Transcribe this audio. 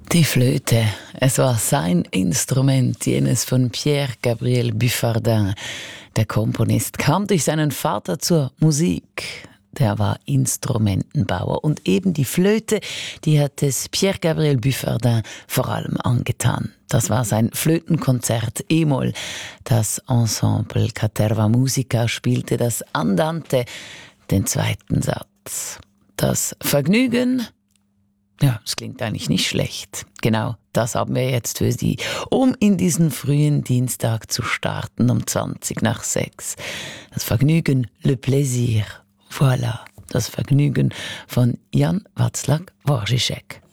Die Flöte, es war sein Instrument, jenes von Pierre Gabriel Buffardin. Der Komponist kam durch seinen Vater zur Musik. Der war Instrumentenbauer und eben die Flöte, die hat es Pierre Gabriel Buffardin vor allem angetan. Das war sein Flötenkonzert E-Moll. Das Ensemble Caterva Musica spielte das Andante, den zweiten Satz. Das Vergnügen, ja, es klingt eigentlich nicht schlecht. Genau, das haben wir jetzt für Sie, um in diesen frühen Dienstag zu starten um 6:20. Das Vergnügen, le plaisir, voilà, das Vergnügen von Jan Václav Dvořáček.